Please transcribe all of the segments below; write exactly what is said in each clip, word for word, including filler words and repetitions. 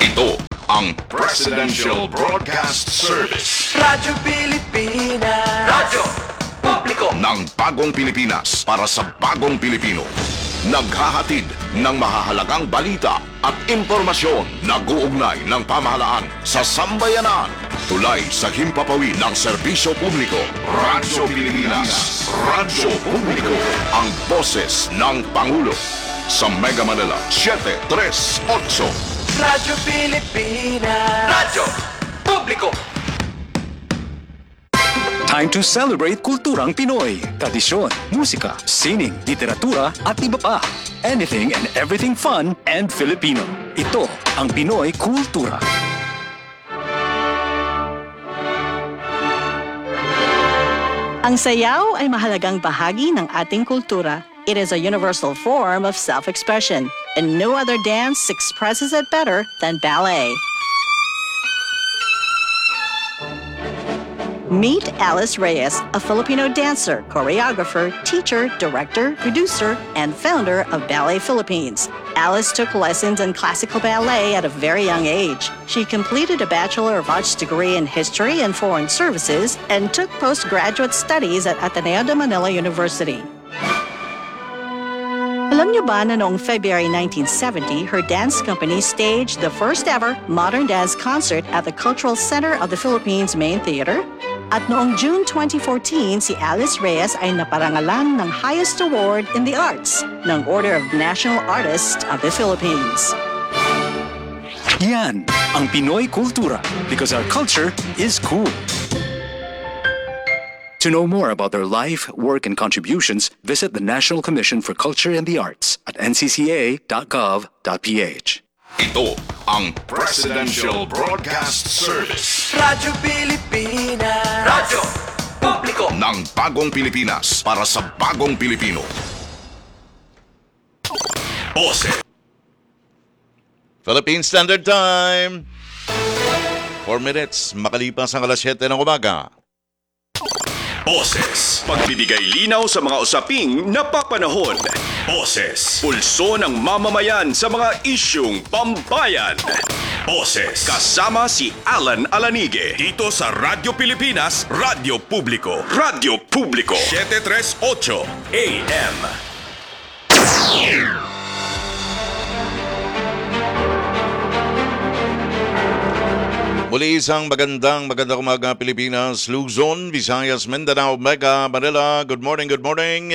Ito ang Presidential Broadcast Service. Radyo Pilipinas. Radyo Publiko Ng bagong Pilipinas para sa bagong Pilipino. Naghahatid ng mahahalagang balita at impormasyon na guugnay ng pamahalaan sa sambayanan. Tulay sa himpapawid ng serbisyo publiko. Radyo Pilipinas. Radyo Publiko. Ang boses ng Pangulo. Sa Mega Manila, seven three eight. Radyo Pilipinas. Radyo Publiko. Time to celebrate kulturang Pinoy. Tradisyon, musika, sining, literatura at iba pa. Anything and everything fun and Filipino. Ito ang Pinoy Kultura. Ang sayaw ay mahalagang bahagi ng ating kultura. It is a universal form of self-expression, and no other dance expresses it better than ballet. Meet Alice Reyes, a Filipino dancer, choreographer, teacher, director, producer, and founder of Ballet Philippines. Alice took lessons in classical ballet at a very young age. She completed a Bachelor of Arts degree in History and Foreign Services and took postgraduate studies at Ateneo de Manila University. Alam niyo ba na noong February nineteen seventy, her dance company staged the first ever modern dance concert at the Cultural Center of the Philippines Main Theater? At noong June twenty fourteen, si Alice Reyes ay naparangalan ng highest award in the arts ng Order of National Artist of the Philippines. Yan ang Pinoy Kultura because our culture is cool. To know more about their life, work, and contributions, visit the National Commission for Culture and the Arts at n c c a dot gov dot p h. Ito ang Presidential Broadcast Service. Radyo Pilipinas. Radyo Publiko Ng bagong Pilipinas para sa bagong Pilipino. Boses. Philippine Standard Time. four minutes, makalipas ang alas siyete ng umaga. Boses. Pagbibigay linaw sa mga usaping napapanahon. Boses. Pulso ng mamamayan sa mga isyung pambayan. Boses. Kasama si Alan Alanige. Dito sa Radyo Pilipinas, Radyo Publiko. Radyo Publiko. seven three eight A M. Muli isang magandang magandang umaga Pilipinas, Luzon, Visayas, Mindanao, Mega, Manila. Good morning, good morning.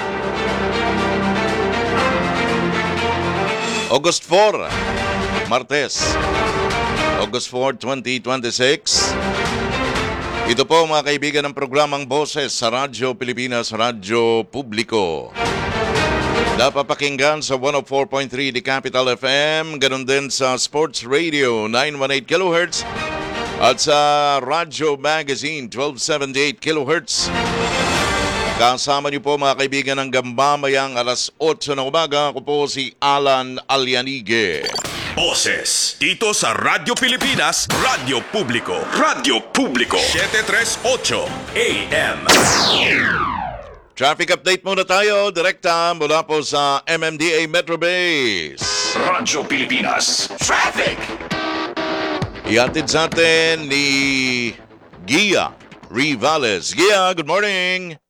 August fourth, Martes. August fourth, twenty twenty-six. Ito po mga kaibigan ng programang Boses sa Radyo Pilipinas, Radyo Publiko. Napapakinggan sa one oh four point three The Capital F M, ganun din sa Sports Radio nine eighteen kilohertz at sa Radyo Magazine twelve seventy-eight kilohertz. Kasama niyo po mga kaibigan ng Gambamayang alas eight ng umaga. Ako po si Alan Alianige. Boses. Dito sa Radyo Pilipinas, Radyo Publiko. Radyo Publiko. seven three eight A M. Traffic update muna tayo, direkta mula po sa M M D A Metro Base. Radyo Pilipinas. Traffic. Ihatid sa atin ni Gia Rivales. Gia, good morning.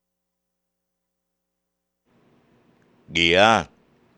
Gia.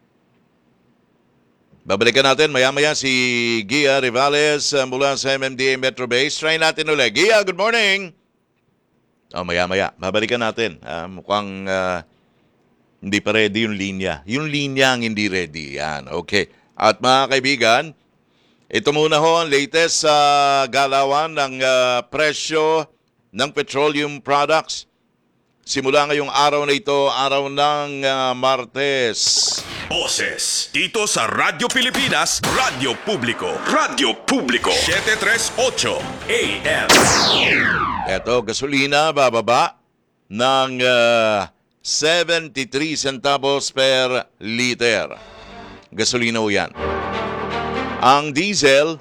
Babalikan natin maya-maya si Gia Rivales uh, mula sa M M D A Metro Base. Try natin ulit. Gia, good morning. Oh, maya-maya. Babalikan natin. Uh, mukhang uh, hindi pa ready yung linya. Yung linya ang hindi ready. Yan. Okay. At mga kaibigan, ito muna ho ang latest sa uh, galawan ng uh, presyo ng petroleum products. Simula ngayong araw na ito, araw ng uh, Martes. Boses. Dito sa Radyo Pilipinas, Radyo Publiko. Radyo Publiko. seven three eight A M. Eto, gasolina bababa ng uh, seventy-three centavos per liter. Gasolina ho yan. Ang diesel,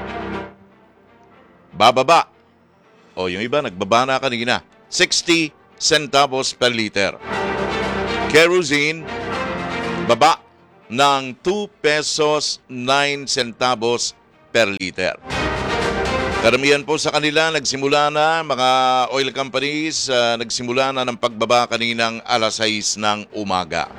bababa. O yung iba, nagbaba na kanina. sixty centavos per liter. Kerosene, baba ng two pesos nine centavos per liter. Karamihan po sa kanila nagsimula na, mga oil companies, uh, nagsimula na ng pagbaba kaninang alas sais ng umaga.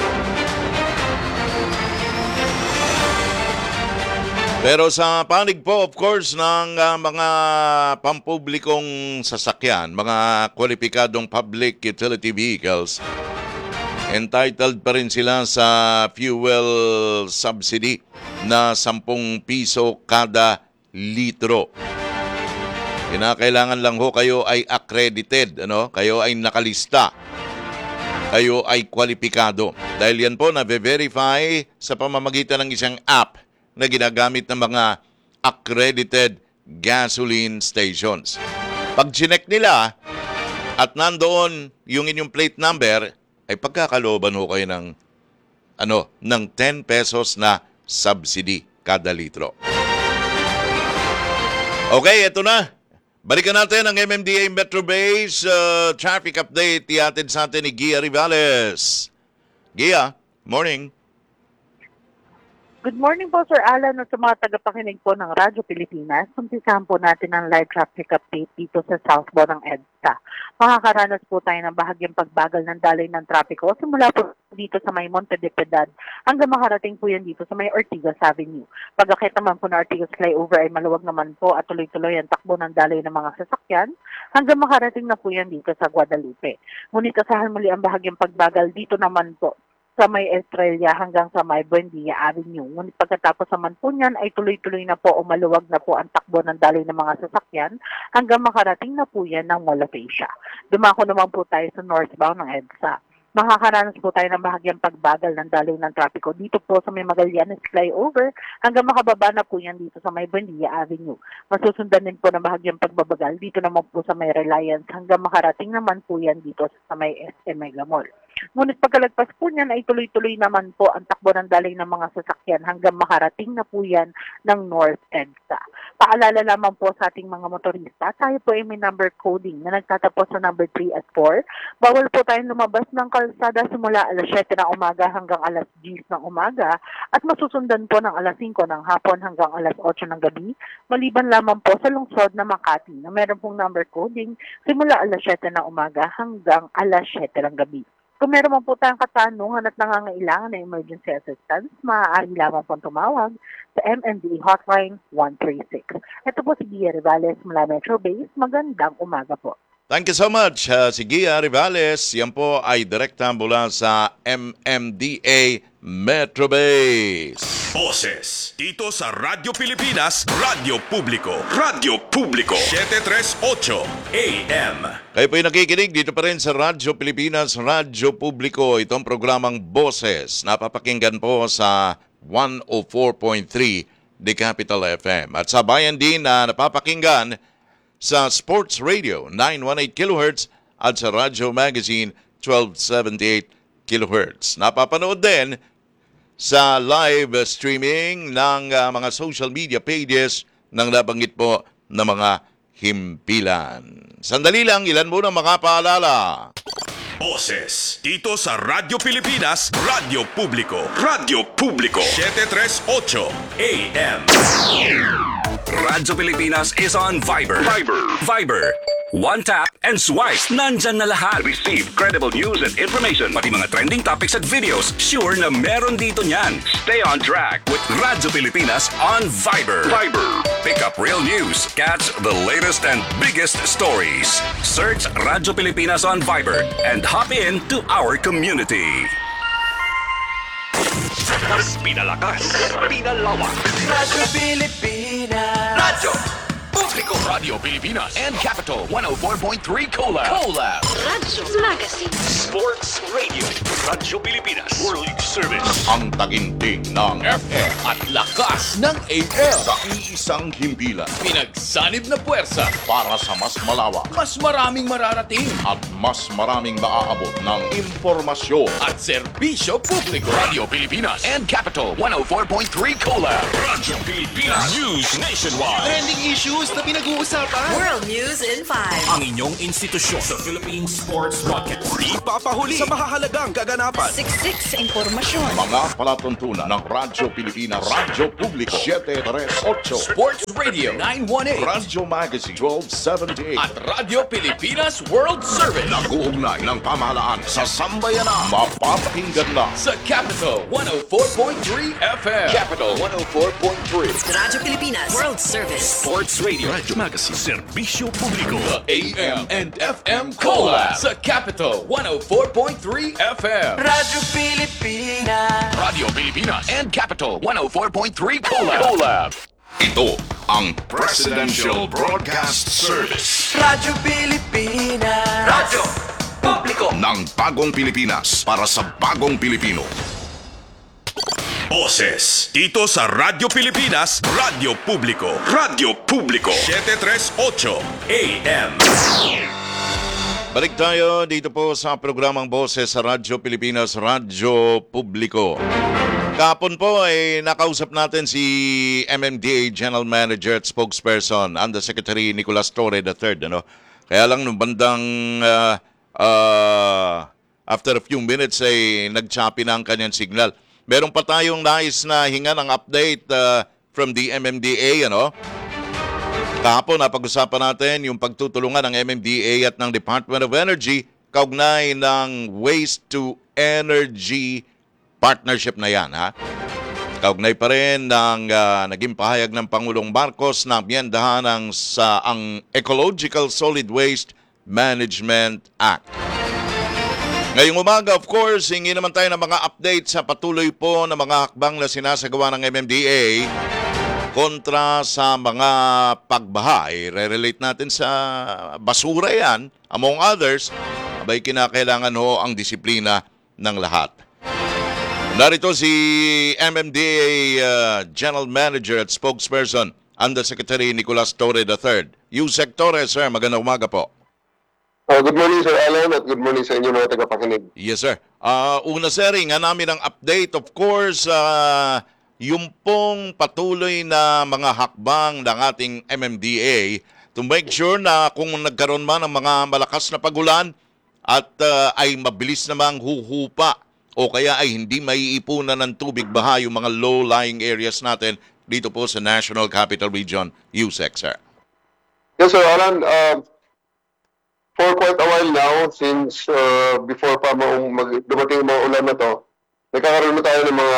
Pero sa panig po, of course, ng uh, mga pampublikong sasakyan, mga kwalipikadong public utility vehicles, entitled pa rin sila sa fuel subsidy na sampung piso kada litro. Kinakailangan lang ho kayo ay accredited, ano? Kayo ay nakalista. Kayo ay kwalipikado. Dahil yan po na-verify sa pamamagitan ng isang app na ginagamit ng mga accredited gasoline stations. Pag chinek nila at nandoon yung inyong plate number, ay pagkakalooban ho kayo ng, ano, ng ten pesos na subsidy kada litro. Okay, eto na. Balikan natin ang M M D A Metro Base uh, traffic update. Iatid sa atin ni Gia Rivales. Gia, morning. Good morning po, Sir Alan, at sa mga tagapakinig po ng Radyo Pilipinas. Umpisahan po natin ang live traffic update dito sa southbound ng EDSA. Makakaranas po tayo ng bahagyang pagbagal ng daloy ng trapiko simula po dito sa may Monte de Piedad hanggang makarating po yan dito sa may Ortigas Avenue. Pagkakit naman po ng Ortigas flyover ay maluwag naman po at tuloy-tuloy ang takbo ng daloy ng mga sasakyan hanggang makarating na po yan dito sa Guadalupe. Ngunit asahan muli ang bahagyang pagbagal dito naman po sa may Estrella hanggang sa may Buendia Avenue. Ngunit pagkatapos naman po niyan ay tuloy-tuloy na po o maluwag na po ang takbo ng daloy ng mga sasakyan hanggang makarating na po yan ng Mall of Asia. Dumako naman po tayo sa northbound ng EDSA. Makakaranas po tayo ng bahagyang pagbagal ng daloy ng trapiko dito po sa may Magallanes flyover hanggang makababa na po yan dito sa may Buendia Avenue. Masusundan din po ng bahagyang pagbabagal dito naman po sa may Reliance hanggang makarating naman po yan dito sa may S M Mega Mall. Ngunit pagkalagpas po niyan ay tuloy-tuloy naman po ang takbo ng daloy ng mga sasakyan hanggang makarating na po yan ng North EDSA. Paalala lamang po sa ating mga motorista, tayo po ay may number coding na nagtatapos sa number three at four. Bawal po tayong lumabas ng kalsada simula alas siyete ng umaga hanggang alas diyes ng umaga at masusundan po ng alas singko ng hapon hanggang alas otso ng gabi, maliban lamang po sa lungsod na Makati na meron pong number coding simula alas siyete ng umaga hanggang alas siyete ng gabi. Kung meron man po tayong katanungan at nangangailangan ng emergency assistance, maaari lamang pong tumawag sa M M D A Hotline one three six. Ito po si Gia Rivales mula Metro Base. Magandang umaga po. Thank you so much, uh, si Gia Rivales. Yan po ay direkta mula sa M M D A Metro Base. Boses dito sa Radyo Pilipinas, Radyo Publiko, Radyo Publiko, seven thirty-eight A M. Kayo po'y nakikinig dito pa rin sa Radyo Pilipinas, Radyo Publiko. Itong programang Boses, napapakinggan po sa one oh four point three The Capital F M. At sa bayan din na napapakinggan sa Sports Radio nine eighteen kilohertz at sa Radyo Magazine twelve seventy-eight kilohertz. Napapanood din sa live streaming ng uh, mga social media pages ng nabanggit po na mga himpilan. Sandali lang, ilan muna makapaalala. Boses dito sa Radyo Pilipinas, Radyo Publiko, Radyo Publiko, seven thirty-eight A M. Radyo Pilipinas is on Viber. Viber. Viber. One tap and swipe. Nandyan na lahat. Receive credible news and information. Pati mga trending topics at videos. Sure na meron dito niyan. Stay on track with Radyo Pilipinas on Viber. Viber. Pick up real news. Catch the latest and biggest stories. Search Radyo Pilipinas on Viber and hop in to our community. Mas pinalakas, pinalawak. Radyo Pilipinas. Radyo Publiko. Radio Pilipinas and Capital one oh four point three Collab. Collab. Radyo Magazine. Sports Radio. Radyo Pilipinas. World League Service. Ang taginting ng F M at lakas ng A M. sa iisang himpilan Pinagsanib na puwersa. para sa mas malawak Mas maraming mararating. at mas maraming maaabot ng impormasyon. At serbisyo publiko. Radio Pilipinas and Capital one oh four point three Collab. Radyo Pilipinas. News nationwide. Trending issues na pinag-uusapan. World News in five. Ang inyong institusyon sa Philippine Sports Broadcast. Di papahuli sa mahahalagang kaganapan. Siksik sa impormasyon. Mga palatuntunan ng Radyo Pilipinas, Radyo Publiko, seven three eight, Sports Radio nine one eight. Radyo Magazine, twelve seventy-eight. At Radyo Pilipinas World Service. Nag-uugnay ng pamahalaan sa sambayanan. Mapapakinggan na Sa Capital one oh four point three F M. Capital one oh four point three. Radyo Pilipinas World Service. Sports Radio. Radyo Magazine. Serbisyo Publiko. The A M and F M Collab. Sa Capital one oh four point three F M. Radyo Pilipinas. Radio Pilipinas and Capital one oh four point three Collab. Collab. ito ang Presidential Broadcast Service Radyo Pilipinas. Radyo Publiko. ng Bagong Pilipinas para sa Bagong Pilipino. Boses dito sa Radyo Pilipinas, Radyo Publiko. Radyo Publiko seven three eight A M. Balik tayo dito po sa programang Boses sa Radyo Pilipinas, Radyo Publiko. Kahapon po ay nakausap natin si M M D A General Manager at Spokesperson, Undersecretary Nicolas Torre the third. Ano? Kaya lang nung bandang uh, uh, after a few minutes ay nag-choppy na ang kanyang signal. Meron pa tayong nais na hinga ng update uh, from the M M D A. Ano? Kahapon napag-usapan natin yung pagtutulungan ng M M D A at ng Department of Energy kaugnay ng Waste to Energy partnership na yan. Ha? Kaugnay pa rin ng uh, naging pahayag ng Pangulong Marcos na amyendahan ng sa ang Ecological Solid Waste Management Act. Ngayong umaga, of course, hingi naman tayo ng mga update sa patuloy po ng mga hakbang na sinasagawa ng M M D A kontra sa mga pagbaha. I-relate natin sa basura yan, among others, abay kinakailangan ho ang disiplina ng lahat. Narito si M M D A uh, General Manager at Spokesperson, Undersecretary Nicolas Torre the third. Yusek Torre, sir, magandang umaga po. Uh, good morning, Sir Alan, at good morning sa inyo mga tagapakinig. Yes, sir. Uh, una, sir, nga namin ang update. Of course, uh, yung pong patuloy na mga hakbang ng ating M M D A to make sure na kung nagkaroon man ng mga malakas na pagulan at uh, ay mabilis namang huhupa o kaya ay hindi maiipunan ng tubig baha yung mga low-lying areas natin dito po sa National Capital Region, Yusek, sir. Yes, Sir Alan, uh, for quite a while now, since uh, before pa maung mag, dumating yung mga ulan na to, nagkakaroon na tayo ng mga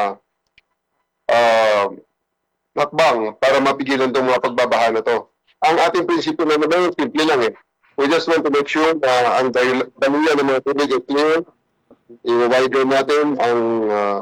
uh, hakbang para mapigilan itong mga pagbabaha na to. Ang ating prinsipyo na naman, simple lang eh. We just want to make sure na ang dal- daluyan ng mga tubig ay clear, i-widen natin ang uh,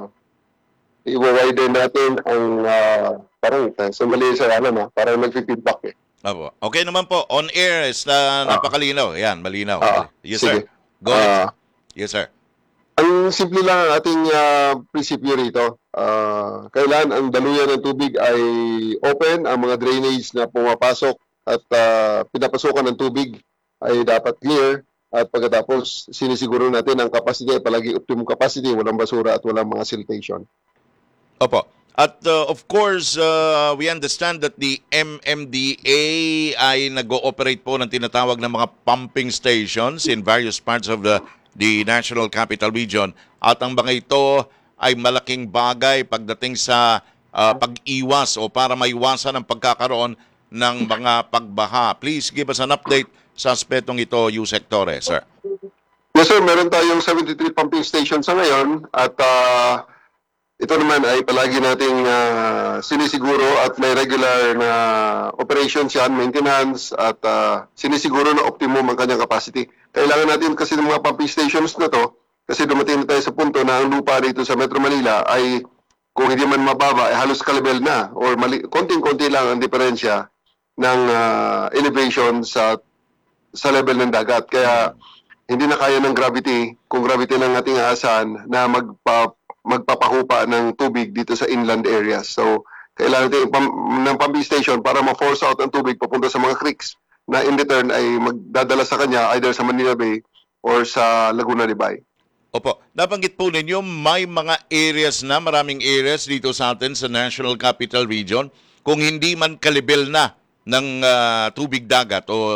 i-widen natin ang uh, parang sandali sa alam ha, parang nag-feedback eh. Apo. Okay naman po. On air is na napakalinaw. Yan, malinaw. Ah, yes, sige. sir. Go ahead. Ah, yes, sir. Ang simple lang ang ating uh, prinsipyo rito. Uh, kailan ang daluyan ng tubig ay open, ang mga drainage na pumapasok at uh, pinapasukan ng tubig ay dapat clear, at pagkatapos sinisiguro natin ang capacity ay palagi optimum capacity, walang basura at walang mga siltation. Opo. At uh, of course, uh, we understand that the M M D A ay nag-ooperate po ng tinatawag na mga pumping stations in various parts of the, the National Capital Region. At ang mga ito ay malaking bagay pagdating sa uh, pag-iwas o para maiwasan ang pagkakaroon ng mga pagbaha. Please give us an update sa aspetong ito, Yusek Torre, sir. Yes sir, meron tayong seventy-three pumping stations sa ngayon, at uh, ito naman ay palagi nating uh, sinisiguro at may regular na operations yan, maintenance, at uh, sinisiguro na optimum ang kanyang capacity. Kailangan natin kasi ng mga pumping stations na to kasi dumating na tayo sa punto na ang lupa dito sa Metro Manila ay kung hindi man mababa ay halos kalibel na or mali- konting-konti lang ang diferensya ng uh, elevation sa sa level ng dagat. Kaya hindi na kaya ng gravity, kung gravity lang ating aasahan na magpa magpapahupa ng tubig dito sa inland areas. So, kailangan natin pam- ng pumping station para ma-force out ang tubig papunta sa mga creeks na in return ay magdadala sa kanya either sa Manila Bay or sa Laguna de Bay. Opo. Nabanggit po ninyo, may mga areas na, maraming areas dito sa atin sa National Capital Region, kung hindi man kalibel na ng uh, tubig dagat o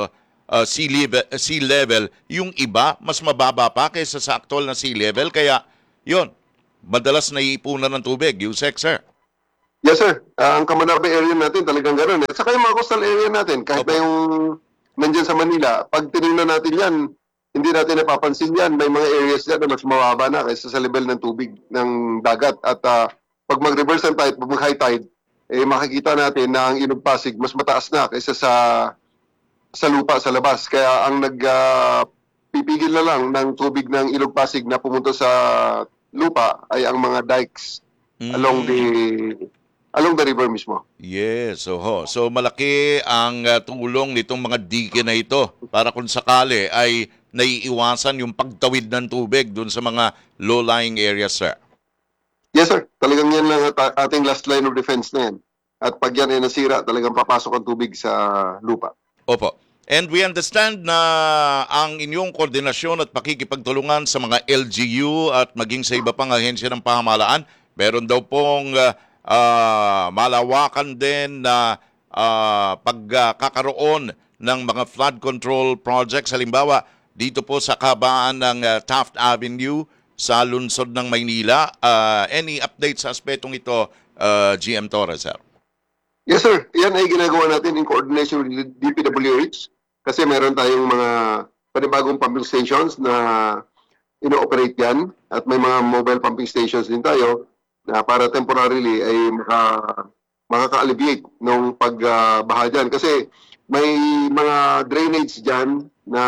uh, sea, level, sea level, yung iba mas mababa pa kaysa sa actual na sea level. Kaya, yon madalas naiipunan ng tubig. Yusek, sir. Yes, sir. Ah, ang Kamanaba area natin talagang gano'n. At saka yung mga coastal area natin, kahit Opo. na yung nandyan sa Manila, pag tinignan natin yan, hindi natin napapansin yan. May mga areas dyan na mas mababa na kaysa sa level ng tubig ng dagat. At ah, pag mag-reverse ang tide, pag mag-high tide, eh makikita natin na ang Ilog Pasig mas mataas na kaysa sa sa lupa, sa labas. Kaya ang nag ah, pipigil na lang ng tubig ng Ilog Pasig na pumunta sa lupa ay ang mga dikes along the along the river mismo. Yes, oho. So malaki ang uh, tulong nitong mga dike na ito para kung sakali ay naiiwasan yung pagtawid ng tubig dun sa mga low-lying areas, sir. Yes, sir. Talagang yan lang at ating last line of defense na yan. At pag yan ay nasira, talagang papasok ang tubig sa lupa. Opo. And we understand na ang inyong koordinasyon at pakikipagtulungan sa mga L G U at maging sa iba pang ahensya ng pamahalaan, meron daw pong uh, uh, malawakan din na uh, pagkakaroon ng mga flood control projects. Halimbawa, dito po sa kabaan ng uh, Taft Avenue sa lungsod ng Maynila. Uh, any updates sa aspetong ito, uh, G M Torres, sir? Yes, sir. Yan ay ginagawa natin in coordination with D P W H kasi meron tayong mga panibagong pumping stations na ino-operate yan at may mga mobile pumping stations din tayo na para temporarily ay maka, makaka-alleviate ng pagbaha dyan. Kasi may mga drainage dyan na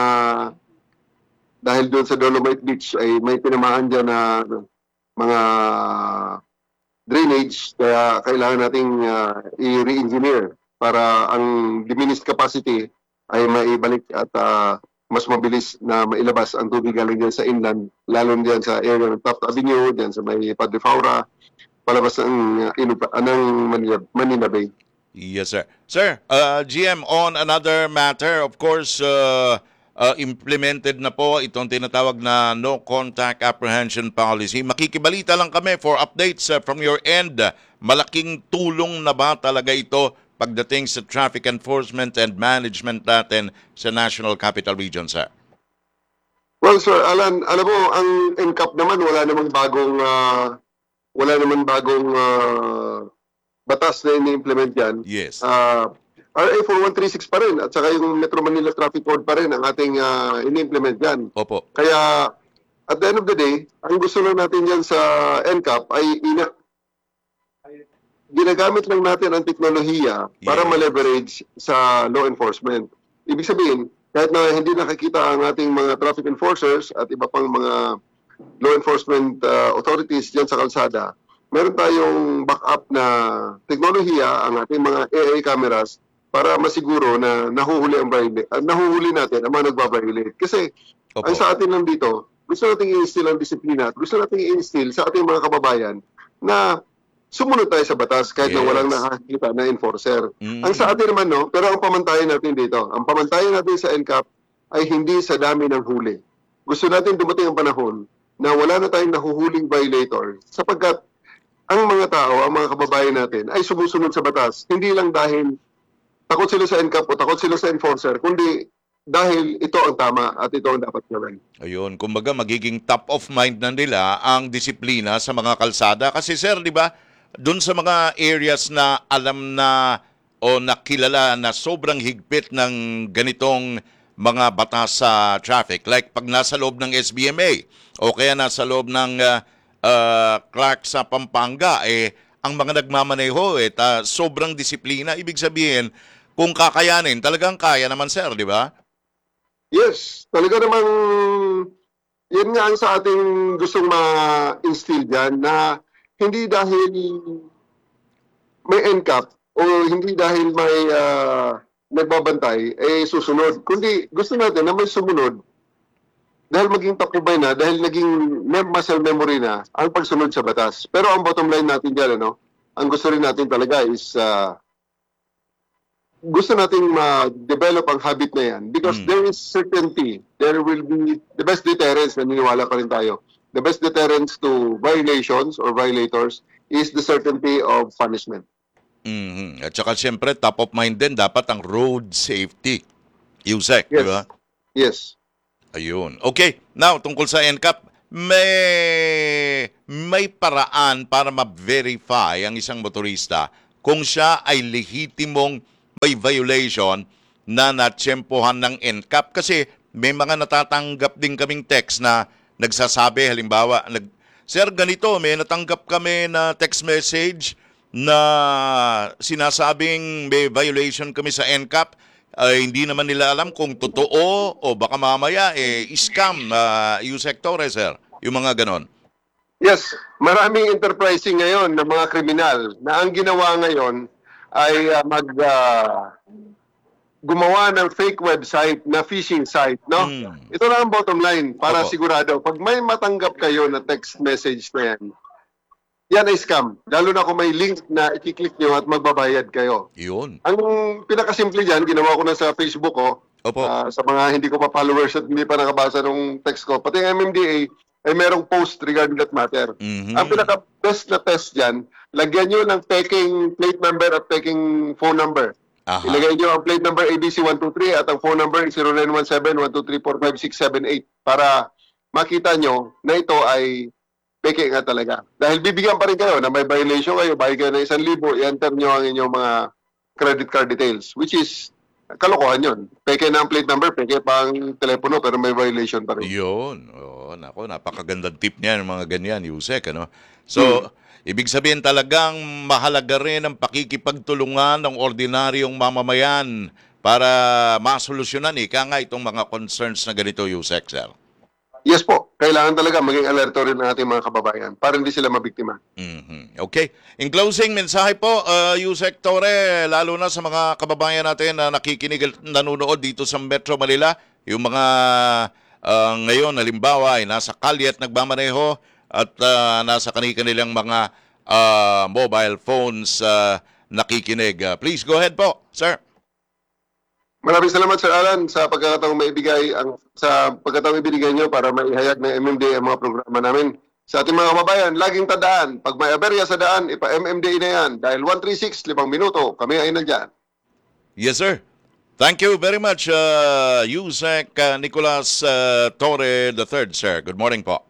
dahil doon sa Dolomite Beach ay may tinamaan dyan na mga drainage kaya kailangan nating uh, i-re-engineer para ang diminished capacity ay maibalik at uh, mas mabilis na mailabas ang tubig galing dyan sa inland, lalo dyan sa area ng Taft Avenue, dyan sa may Padre Faura, palabas ng, uh, Inupa, uh, ng Manila, Manila Bay. Yes, sir. Sir, uh, G M, on another matter, of course, uh, uh, implemented na po itong tinatawag na no contact apprehension policy. Makikibalita lang kami for updates uh, from your end. Malaking tulong na ba talaga ito pagdating sa traffic enforcement and management natin sa National Capital Region, sir? Well, sir, Alan, alam mo, ang N C A P naman, wala namang bagong, uh, wala namang bagong uh, batas na ini-implement yan. Yes. Uh, R A four one three six pa rin at saka yung Metro Manila Traffic Code pa rin ang ating uh, ini-implement yan. Opo. Kaya, at the end of the day, ang gusto lang natin yan sa N C A P ay ina ginagamit lang natin ang teknolohiya para Yeah. ma-leverage sa law enforcement. Ibig sabihin, kahit na hindi nakikita ang ating mga traffic enforcers at iba pang mga law enforcement uh, authorities dyan sa kalsada, meron tayong backup na teknolohiya, ang ating mga A I cameras, para masiguro na nahuhuli ang violate, uh, nahuhuli natin ang mga nagbabiolate. Kasi Opo. ang sa atin lang dito, gusto nating i-instill ang disiplina at gusto nating i-instill sa ating mga kababayan na sumunod tayo sa batas kahit na Yes. walang nakakita na enforcer. Mm. Ang sa atin naman, no, pero ang pamantayan natin dito, ang pamantayan natin sa N C A P ay hindi sa dami ng huli. Gusto natin dumating ang panahon na wala na tayong nahuhuling violator sapagkat ang mga tao, ang mga kababayan natin ay sumusunod sa batas. Hindi lang dahil takot sila sa N C A P o takot sila sa enforcer, kundi dahil ito ang tama at ito ang dapat gawin. Ayun, kumbaga magiging top of mind na nila ang disiplina sa mga kalsada. Kasi sir, di ba, doon sa mga areas na alam na o nakilala na sobrang higpit ng ganitong mga batas sa traffic, like pag nasa loob ng S B M A o kaya nasa loob ng uh, uh, Clark sa Pampanga, eh, ang mga nagmamaneho, eh, ta, sobrang disiplina. Ibig sabihin, kung kakayanin, talagang kaya naman, sir, di ba? Yes, talaga namang yan nga ang sa ating gustong ma-instill dyan na hindi dahil may N C A P o hindi dahil may uh, nagbabantay, eh susunod. Kundi gusto natin na may sumunod dahil maging tapubay na, dahil naging muscle memory na ang pagsunod sa batas. Pero ang bottom line natin dyan, ano, ang gusto rin natin talaga is uh, gusto nating ma-develop ang habit na yan because Mm. there is certainty. There will be the best deterrence, naniniwala pa rin tayo. The best deterrence to violations or violators is the certainty of punishment. Mhm. At saka siyempre, top of mind din dapat ang road safety. Yusek, Yes. di ba? Yes. Ayun. Okay. Now, tungkol sa N C A P, may may paraan para ma-verify ang isang motorista kung siya ay lehitimong may violation na natsyempohan ng N C A P. Kasi may mga natatanggap din kaming text na nagsasabi, halimbawa, nag, Sir, ganito, may natanggap kami na text message na sinasabing may violation kami sa N C A P. Ay hindi naman nila alam kung totoo o baka mamaya eh scam, uh, Yusek Torres, sir. Yung mga ganon. Yes, maraming enterprising ngayon ng mga kriminal na ang ginawa ngayon ay uh, mag uh, gumawa ng fake website na phishing site, no? Hmm. Ito lang ang bottom line para Opo. sigurado. Pag may matanggap kayo na text message na yan, yan ay scam. Lalo na kung may link na i-click nyo at magbabayad kayo. Yun. Ang pinakasimple dyan, ginawa ko na sa Facebook ko, Opo. ah, sa mga hindi ko pa followers at hindi pa nakabasa ng text ko. Pati ang M M D A ay merong post regarding that matter. Mhm. Ang pinaka-best na test dyan, lagyan nyo ng peking plate number at peking phone number. Aha. Ilagay nyo ang plate number A B C one two three at ang phone number zero nine one seven one two three four five six seven eight para makita nyo na ito ay peke nga talaga. Dahil bibigyan pa rin kayo na may violation kayo, bayad kayo ng isang libo, i-enter nyo ang inyong mga credit card details, which is kalokohan yun. Peke na ang plate number, peke pa ang telepono, pero may violation pa rin. Yun. Oh, nako, napakagandang tip niyan, mga ganyan, Yusek, ano? So, ibig sabihin talagang mahalaga rin ang pakikipagtulungan ng ordinaryong mamamayan para masolusyonan, ika nga itong mga concerns na ganito, Yusek, sir. Yes po, kailangan talaga maging alerto rin ng ating mga kababayan para hindi sila mabiktima. Mhm. Okay. In closing, mensahe po, uh, Yusek Torre, lalo na sa mga kababayan natin na nakikinig at nanonood dito sa Metro Manila, yung mga uh, ngayon, halimbawa, ay nasa kalye at nagmamaneho at uh, nasa kanilang mga uh, mobile phones uh, nakikinig. Uh, please go ahead po, sir. Maraming salamat Sir Alan sa pagkakataong maibigay ang sa pagkakataong ibinigay niyo para maihayag ng M M D A ang mga programa namin. Sa ating mga kababayan, laging tandaan, pag may aberya sa daan, ipa-M M D A na yan. Dahil one three six, limang minuto, kami ay nandyan. Yes, sir. Thank you very much, uh, Yusek uh, Nicolas uh, Torre the third, sir. Good morning po.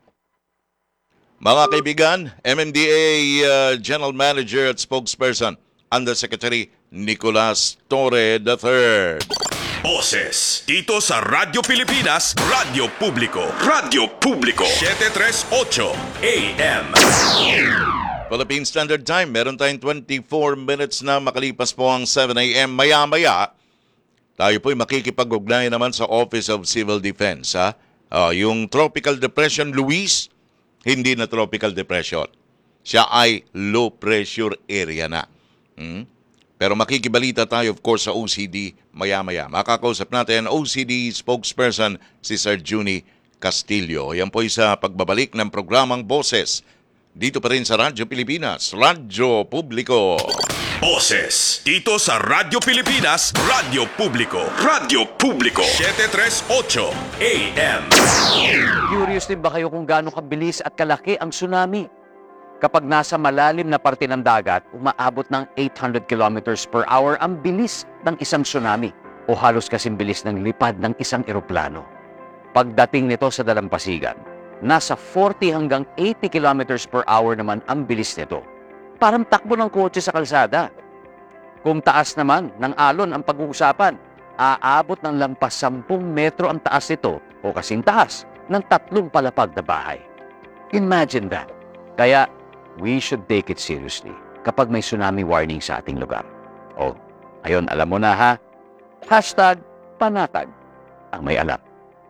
Mga kaibigan, M M D A uh, General Manager at Spokesperson, Undersecretary Nicolas Torre the third. Boses dito sa Radyo Pilipinas, Radyo Publiko, Radyo Publiko, seven thirty-eight A M. Philippine Standard Time, meron tayong twenty-four minutes na makalipas po ang seven A M. Maya-maya, tayo po'y makikipag-ugnay naman sa Office of Civil Defense. Ha? Uh, yung Tropical Depression Luis, hindi na Tropical Depression. Siya ay low pressure area na. Hmm? Pero makikibalita tayo, of course, sa O C D maya-maya. Makakausap natin ang O C D spokesperson, si Sir Juni Castillo. Yan po sa pagbabalik ng programang Boses. Dito pa rin sa Radyo Pilipinas, Radyo Publiko. Boses dito sa Radyo Pilipinas, Radyo Publiko, Radyo Publiko, seven thirty-eight A M. Curious din ba kayo kung gaano kabilis at kalaki ang tsunami? Kapag nasa malalim na parte ng dagat, umaabot ng eight hundred kilometers per hour ang bilis ng isang tsunami o halos kasing bilis ng lipad ng isang eroplano. Pagdating nito sa dalampasigan, nasa forty hanggang eighty kilometers per hour naman ang bilis nito. Parang takbo ng kotse sa kalsada. Kung taas naman ng alon ang pag-uusapan, aabot ng lampas sampung metro ang taas nito o kasing taas ng tatlong palapag na bahay. Imagine that. Kaya, we should take it seriously kapag may tsunami warning sa ating lugar. O, ayun, alam mo na ha? Hashtag panatag ang may alam.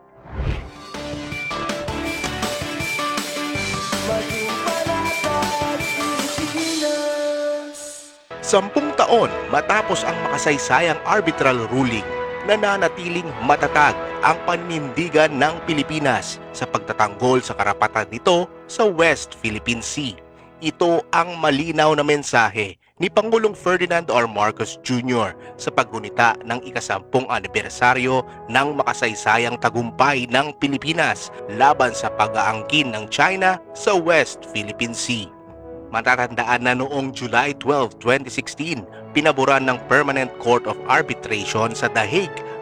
Sampung taon matapos ang makasaysayang arbitral ruling, nananatiling matatag ang panindigan ng Pilipinas sa pagtatanggol sa karapatan nito sa West Philippine Sea. Ito ang malinaw na mensahe ni Pangulong Ferdinand R. Marcos Junior sa paggunita ng ikasampung anibersaryo ng makasaysayang tagumpay ng Pilipinas laban sa pag-aangkin ng China sa West Philippine Sea. Matatandaan na noong July twelfth, twenty sixteen, pinaboran ng Permanent Court of Arbitration sa The Hague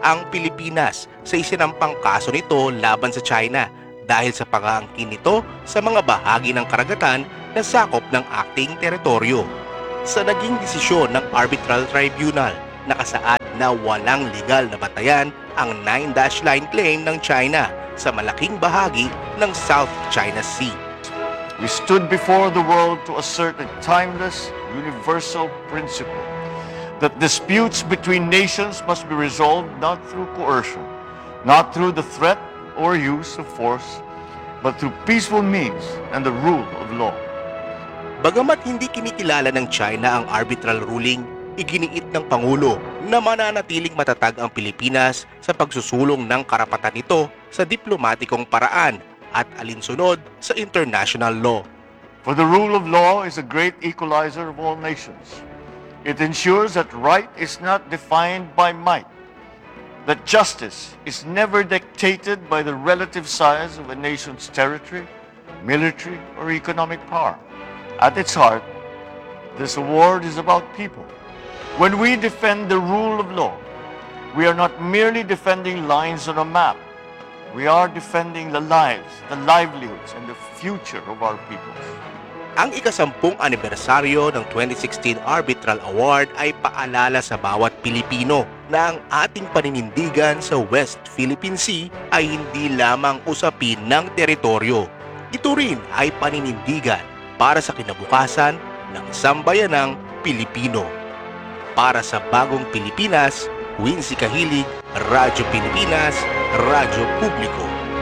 ang Pilipinas sa isinampang kaso nito laban sa China dahil sa pag-aangkin nito sa mga bahagi ng karagatan na sakop ng ating teritoryo. Sa naging desisyon ng Arbitral Tribunal, nakasaad na walang legal na batayan ang Nine Dash Line claim ng China sa malaking bahagi ng South China Sea. We stood before the world to assert a timeless, universal principle that disputes between nations must be resolved not through coercion, not through the threat or use of force, but through peaceful means and the rule of law. Bagamat hindi kinikilala ng China ang arbitral ruling, iginiit ng Pangulo na mananatiling matatag ang Pilipinas sa pagsusulong ng karapatan nito sa diplomatikong paraan at alinsunod sa international law. For the rule of law is a great equalizer of all nations. It ensures that right is not defined by might, that justice is never dictated by the relative size of a nation's territory, military, or economic power. At its heart, this award is about people. When we defend the rule of law, we are not merely defending lines on a map. We are defending the lives, the livelihoods, and the future of our peoples. Ang ikasampung anibersaryo ng twenty sixteen Arbitral Award ay paalala sa bawat Pilipino na ang ating paninindigan sa West Philippine Sea ay hindi lamang usapin ng teritoryo. Ito rin ay paninindigan para sa kinabukasan ng sambayanang Pilipino. Para sa Bagong Pilipinas, Wincy Kahilig, Radyo Pilipinas, Radyo Publiko.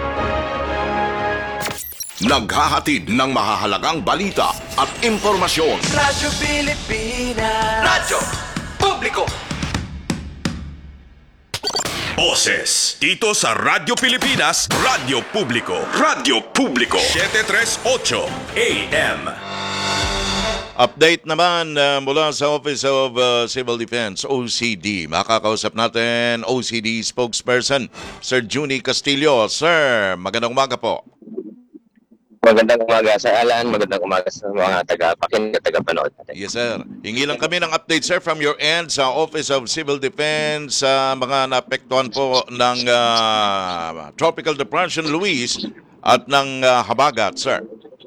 Naghahatid ng mahahalagang balita at impormasyon. Radyo Pilipinas. Radyo Publiko. Boses dito sa Radyo Pilipinas, Radyo Publiko. Radyo Publiko seven thirty-eight A M. Update naman uh, mula sa Office of uh, Civil Defense, O C D. Makakausap natin O C D spokesperson, Sir Juni Castillo. Sir, magandang umaga po. Magandang umaga sa Alan, magandang umaga sa mga taga-pakinig at taga-panood natin. Yes, sir. Hingi lang kami ng update, sir, from your end sa Office of Civil Defense sa mga naapektuhan po ng uh, Tropical Depression Luis at ng uh, Habagat, sir.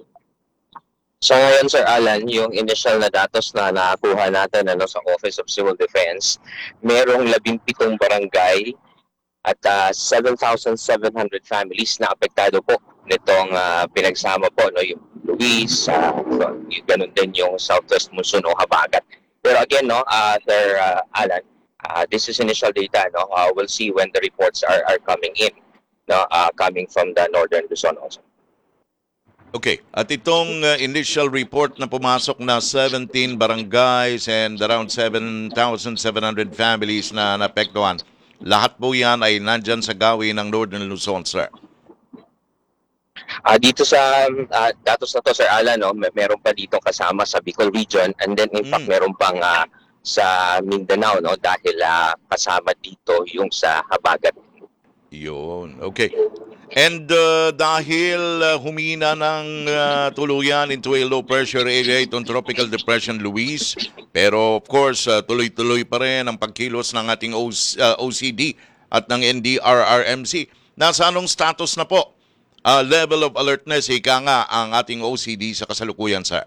So ngayon, Sir Alan, yung initial na datos na nakakuha natin ano, sa Office of Civil Defense, merong labimpitong barangay at uh, seven thousand seven hundred families na apektado po nitong uh, pinagsama po, no, yung Luis, uh, yung ganun din yung Southwest Monsoon o Habagat. Pero again, no, uh, Sir uh, Alan, uh, this is initial data. No? Uh, we'll see when the reports are, are coming in, no, uh, coming from the Northern Luzon also. Okay. At itong uh, initial report na pumasok na seventeen barangays and around seven thousand seven hundred families na naapektuhan, lahat po yan ay nandyan sa gawin ng Northern Luzon, sir. Uh, dito sa uh, datos na to, Sir Alan, no, may, meron pa dito kasama sa Bicol region and then in fact Mm. meron pang uh, sa Mindanao, no, dahil uh, kasama dito yung sa Habagat. Yun. Okay. And uh, dahil uh, humina ng uh, tuluyan into a low pressure area itong Tropical Depression Luis, pero of course uh, tuloy-tuloy pa rin ang pagkilos ng ating O C, uh, O C D at ng N D R R M C. Nasa anong status na po? Uh, level of alertness, ika nga ang ating O C D sa kasalukuyan, sir.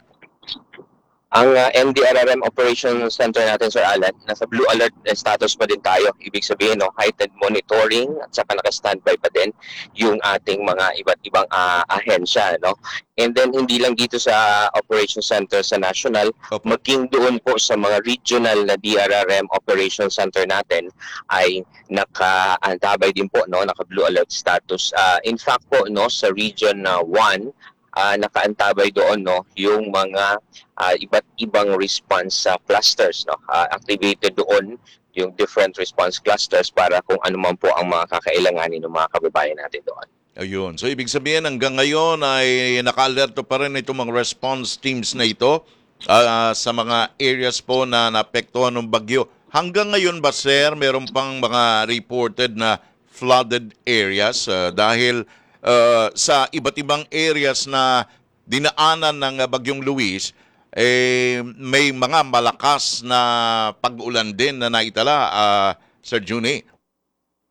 Ang uh, N D R R M Operations Center natin, Sir Alan, nasa blue alert status pa din tayo. Ibig sabihin, no, heightened monitoring at saka naka-standby pa din yung ating mga iba't ibang uh, ahensya. No? And then, hindi lang dito sa Operations Center sa National, Opo. maging doon po sa mga regional na D R R M Operations Center natin ay naka-antabay din po, no, naka-blue alert status. Uh, in fact po, no, sa Region uh, one, Uh, nakaantabay doon, no, yung mga uh, iba't ibang response uh, clusters, no, uh, activated doon yung different response clusters para kung ano man po ang mga kakailanganin ng mga kababayan natin doon. Ayun. So, ibig sabihin, hanggang ngayon ay naka-alerto pa rin itong mga response teams na ito uh, sa mga areas po na naapektuhan ng bagyo. Hanggang ngayon ba, sir, meron pang mga reported na flooded areas uh, dahil Uh, sa iba't ibang areas na dinaanan ng uh, Bagyong Luis, eh, may mga malakas na pag-ulan din na naitala, uh, Sir Juni.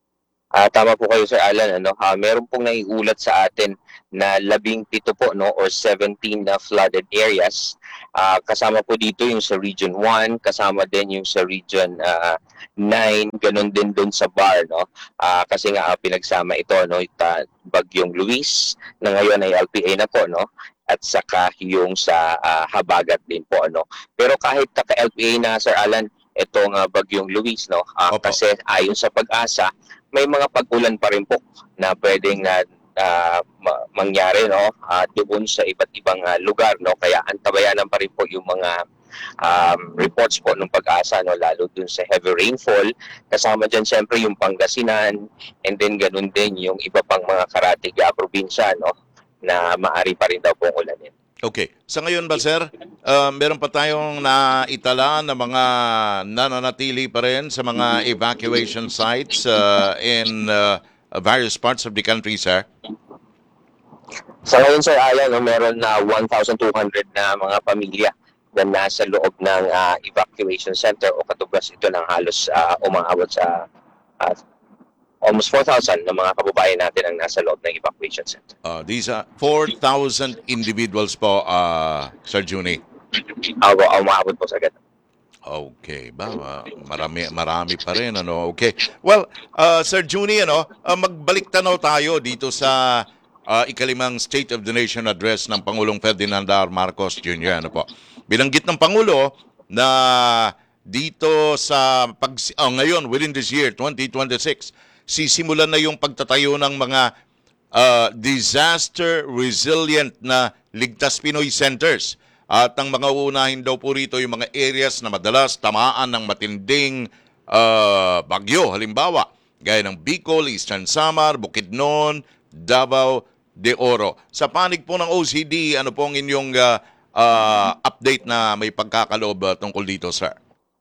Ah, tama po kayo Sir Alan, ano, ah, meron pong naiulat sa atin na labing pito po, no, or seventeen na flooded areas. Ah, kasama po dito yung sa Region one, kasama din yung sa Region ah, nine, ganun din dun sa Bar, no. Ah, kasi nga ah, pinagsama ito, no, ita, Bagyong Luis na ngayon ay L P A na po, no, at saka yung sa ah, Habagat din po, ano. Pero kahit naka-L P A na Sir Alan, itong uh, Bagyong Luis, no, ah, kasi ayon sa Pag-asa, may mga pag-ulan pa rin po na pwedeng na ah, ma- mangyari, no, ah, doon sa iba't ibang ah, lugar, no, kaya antabayanan pa rin po yung mga um, reports po ng Pag-asa, no, lalo dun sa heavy rainfall, kasama dyan siyempre yung Pangasinan, and then ganun din yung iba pang mga karatig ah, probinsya, no, na maari pa rin daw pong ulanin. Okay. Sa ngayon ba, sir, uh, meron pa tayong naitala na mga nananatili pa rin sa mga evacuation sites uh, in uh, various parts of the country, sir? Sa ngayon, Sir Alan, no, meron na one thousand two hundred na mga pamilya na nasa loob ng ah, evacuation center o katubas ito ng halos uh, umaabot sa ah, almost four thousand na mga kababayan natin ang nasa loob ng evacuation center. Uh, these are four thousand individuals po, uh, Sir Juni. Ako, umaabot po sa ganun. Okay, ba Ma- marami marami pa rin, ano. Okay. Well, uh, Sir Juni, ano, uh, magbalik tanaw tayo dito sa uh, ikalimang State of the Nation address ng Pangulong Ferdinand R. Marcos Junior Ano po. Binanggit ng Pangulo na dito sa pag oh, ngayon within this year twenty twenty-six, sisimulan na yung pagtatayo ng mga uh, disaster resilient na Ligtas Pinoy centers. At ang mga uunahin daw po rito yung mga areas na madalas tamaan ng matinding uh, bagyo. Halimbawa, gaya ng Bicol, Eastern Samar, Bukidnon, Davao de Oro. Sa panig po ng O C D, ano pong inyong uh, uh, update na may pagkakaloob uh, tungkol dito, sir?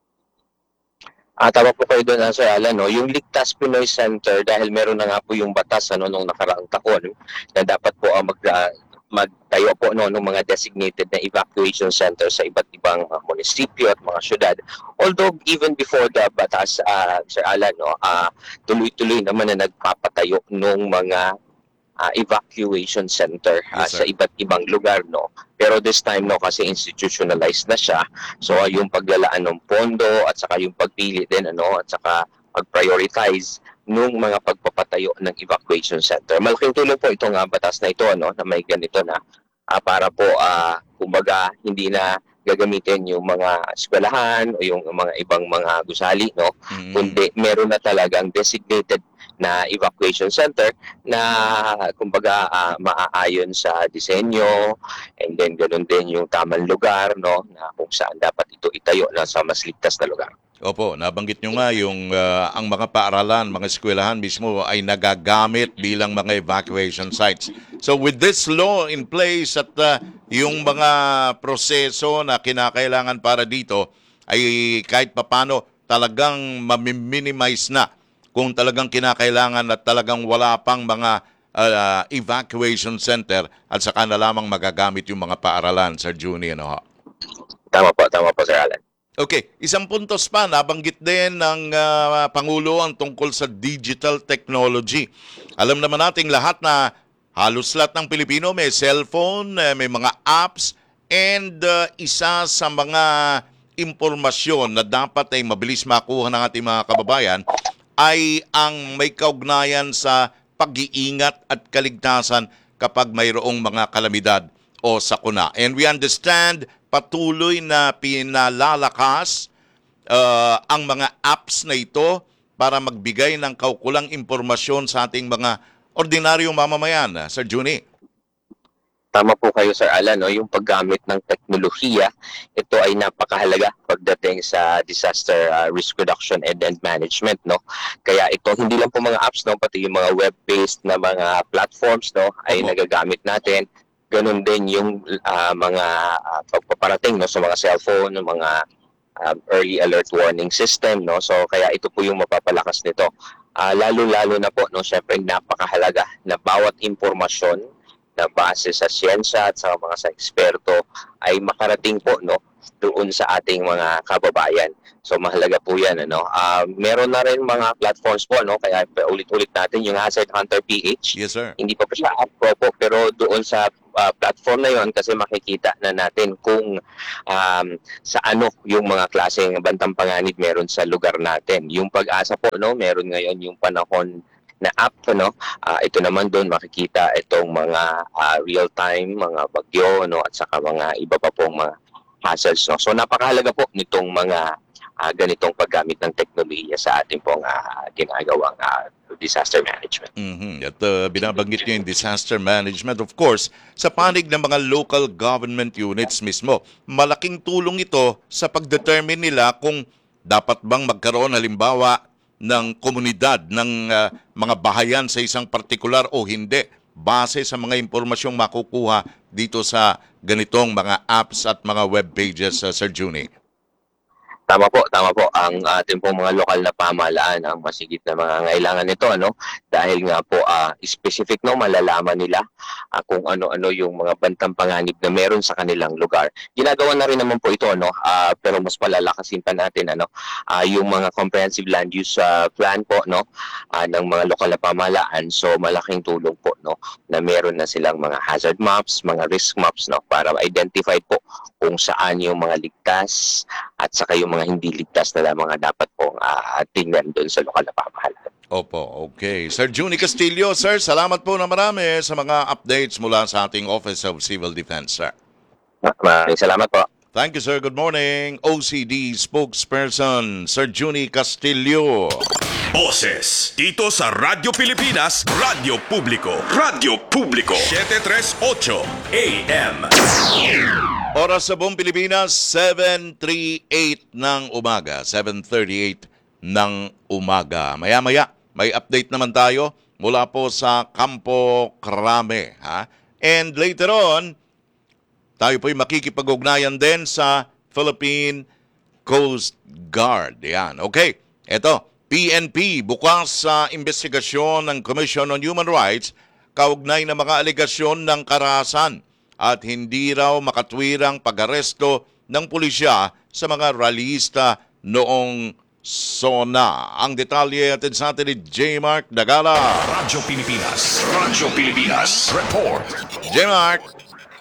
Ah, tama po kayo doon, Sir Alan, no? Yung Ligtas Pinoy Center, dahil meron na nga po yung batas ano, nung nakaraang taon na dapat po ang mag, uh, magtayo po no, ng mga designated na evacuation center sa iba't ibang uh, munisipyo at mga syudad. Although even before the batas, uh, Sir Alan, no, uh, tuloy-tuloy naman na nagpapatayo ng mga uh, evacuation center uh, Yes, sa iba't ibang lugar, no. Pero this time, no, kasi institutionalized na siya. So uh, yung paglalaan ng pondo at saka yung pagpili din, ano, at saka pag-prioritize nung mga pagpapatayo ng evacuation center. Malaking tulong po itong uh, batas na ito, ano, na may ganito na uh, para po, uh, kumbaga, hindi na gagamitin yung mga eskwelahan o yung mga ibang mga gusali, no? Mm. Kundi meron na talagang designated na evacuation center na kumbaga uh, maaayon sa disenyo, and then ganun din yung tamang lugar, no, na kung saan dapat ito itayo na sa mas ligtas na lugar. Opo, nabanggit nyo nga yung uh, ang mga paaralan, mga eskwelahan mismo ay nagagamit bilang mga evacuation sites. So with this law in place at uh, yung mga proseso na kinakailangan para dito ay kahit papano talagang ma-minimize na kung talagang kinakailangan at talagang wala pang mga uh, evacuation center at saka na lamang magagamit yung mga paaralan, Sir Juni, ano ho? Tama po, tama po, Sir Alan. Okay, isang puntos pa, nabanggit din ng uh, Pangulo ang tungkol sa digital technology. Alam naman nating lahat na halos lahat ng Pilipino may cellphone, may mga apps, and uh, isa sa mga impormasyon na dapat ay mabilis makuha ng ating mga kababayan ay ang may kaugnayan sa pag-iingat at kaligtasan kapag mayroong mga kalamidad o sakuna. And we understand patuloy na pinalalakas uh, ang mga apps na ito para magbigay ng kaukulang impormasyon sa ating mga ordinaryong mamamayan. Sir Juni. Tama po kayo, Sir Alan, no? Yung paggamit ng teknolohiya, ito ay napakahalaga pagdating sa disaster uh, risk reduction and, and management, no? Kaya ito, hindi lang po mga apps, no? Pati yung mga web-based na mga platforms, no? Ay okay. Nagagamit natin. Ganun din yung uh, mga uh, pagpaparating, no? Sa mga cellphone, mga uh, early alert warning system, no? So, kaya ito po yung mapapalakas nito. Uh, lalo-lalo na po, no? Siyempre, napakahalaga na bawat impormasyon na base sa siyensya at sa mga sa eksperto ay makarating po no doon sa ating mga kababayan. So mahalaga po 'yan ano. Uh, meron na rin mga platforms po no kaya ulit-ulit natin yung Hazard Hunter P H. Yes sir. Hindi pa pa siya up po pero doon sa uh, platform na 'yon kasi makikita na natin kung um, sa ano yung mga klaseng bantang panganib meron sa lugar natin. Yung Pag-asa po no meron ngayon yung panahon na app no uh, ito naman doon makikita itong mga uh, real-time mga bagyo no at saka mga iba pa pong mga hazards no. So napakahalaga po nitong mga uh, ganitong paggamit ng teknolohiya sa ating pong uh, ginagawang uh, disaster management. Mhm. At uh, binabanggit niyo yung disaster management, of course, sa panig ng mga local government units mismo. Malaking tulong ito sa pagdetermine nila kung dapat bang magkaroon halimbawa ng komunidad ng uh, mga bahayan sa isang partikular o hindi base sa mga impormasyong makukuha dito sa ganitong mga apps at mga web pages, uh, Sir Juni. Tama po, tama po. Ang ating pong mga lokal na pamahalaan ang masigit na mga ngailangan nito, ano? Dahil nga po uh, specific no malalaman nila uh, kung ano-ano yung mga bantang panganib na meron sa kanilang lugar. Ginagawa na rin naman po ito, no? Uh, pero mas palalakasin pa natin, ano? Uh, yung mga comprehensive land use uh, plan po, no? Uh, ng mga lokal na pamahalaan. So malaking tulong po, no? Na meron na silang mga hazard maps, mga risk maps, no? Para identify po kung saan yung mga ligtas at saka yung mga hindi ligtas na mga dapat pong uh, tingnan doon sa lokal na pamahalaan. Opo, okay. Sir Juni Castillo, sir, salamat po na marami sa mga updates mula sa ating Office of Civil Defense, sir. Maraming salamat po. Thank you, sir. Good morning. O C D spokesperson, Sir Juni Castillo. Boses dito sa Radyo Pilipinas, Radyo Publiko, Radyo Publiko, seven thirty-eight A M. Oras sa buong Pilipinas, seven thirty-eight ng umaga. seven thirty-eight ng umaga. Maya-maya, may update naman tayo mula po sa Campo Crame. Ha? And later on, tayo po'y makikipag-ugnayan din sa Philippine Coast Guard. Yan. Okay. Ito, P N P bukas sa investigasyon ng Commission on Human Rights kaugnay na mga alegasyon ng karahasan at hindi raw makatwirang pag-aresto ng pulisya sa mga rallyista noong SONA. Ang detalye atin sa atin ni J. Mark Dagala. Radyo Pilipinas. Radyo Pilipinas. Report. J. Mark.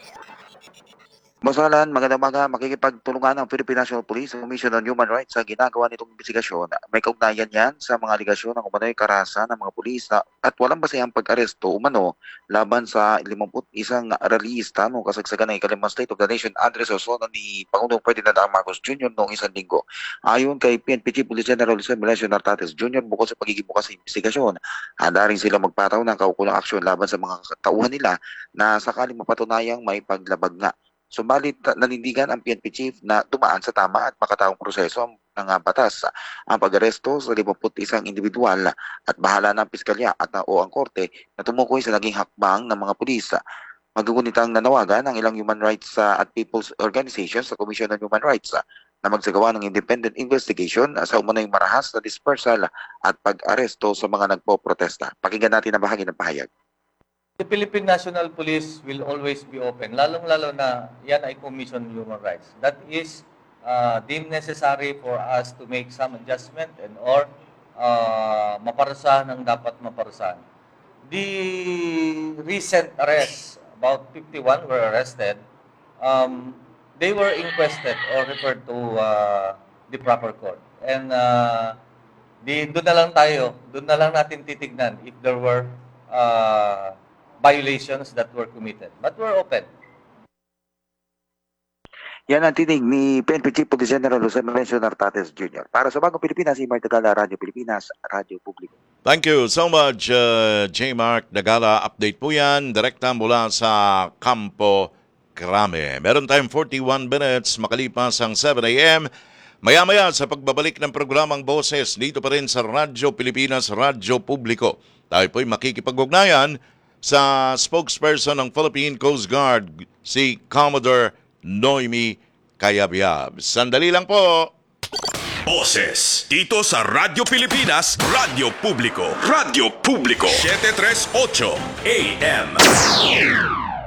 Boss Alan, magandang umaga. Makikipagtulungan ng Philippine National Police sa Commission on Human Rights sa ginagawa nitong investigasyon. May kaugnayan yan sa mga aligasyon ng umano'y karahasan ng mga pulis na, at walang basehang pag-aresto umano laban sa limampu't isang rallyista noong kasagsagan ng ikalimang State of the Nation address o SONA ni Pangulong Ferdinand R. Marcos Junior noong isang linggo. Ayon kay P N P Chief Police General Jose Melencio Nartates Junior, bukod sa pagiging bukas sa investigasyon, handa rin sila magpataw ng kaukulang aksyon laban sa mga tauhan nila na sakaling mapatunayang may paglabag nga. Subalit nanindigan ang P N P Chief na dumaan sa tama at makataong proseso ng batas ang pag-aresto sa limampu't isang individual at bahala ng piskalya at o ang korte na tumukoy sa naging hakbang ng mga pulis. Magugunitang nanawagan ng ilang human rights uh, at people's organizations sa Commission on Human Rights uh, na magsagawa ng independent investigation uh, sa umano'y marahas na dispersal at pag-aresto sa mga nagpo-protesta. Pakinggan natin ang bahagi ng pahayag. The Philippine National Police will always be open, lalong-lalo na yan ay Commission on Human Rights. That is uh, deemed necessary for us to make some adjustment and or uh, maparusahan ang dapat maparusahan. The recent arrests, about fifty-one were arrested, um, they were inquested or referred to uh, the proper court. And uh, di, doon na lang tayo, doon na lang natin titignan if there were uh, violations that were committed. But we're open. Yan ang tinig ni P N P Chief Police General Jose Melencio Nartates Junior Para sa Bagong Pilipinas, si Mark Dagala, Radyo Pilipinas, Radyo Publiko. Thank you so much, uh, J. Mark Dagala. Update po yan, direkta mula sa Campo Crame. Meron tayong forty-one minutes makalipas ang seven A M Maya-maya sa pagbabalik ng programang Boses dito pa rin sa Radyo Pilipinas, Radyo Publiko. Tayo po'y makikipag-ugnayan sa spokesperson ng Philippine Coast Guard, si Commodore Noemi Cayabyab. Sandali lang po. Boses dito sa Radyo Pilipinas, Radyo Publiko, Radyo Publiko, seven thirty-eight A M.